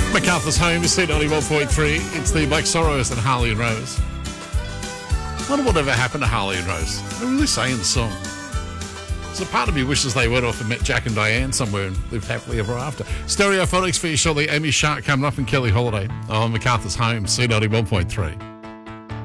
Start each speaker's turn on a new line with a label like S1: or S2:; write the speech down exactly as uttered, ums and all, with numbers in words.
S1: MacArthur's Home is C ninety-one point three. It's the Black Sorrows and Harley and Rose. I wonder whatever happened to Harley and Rose. They're really saying the song. So part of me wishes they went off and met Jack and Diane somewhere and lived happily ever after. Stereophonics for you shortly. Amy Shark coming up and Kelly Holiday on MacArthur's Home, C ninety-one point three.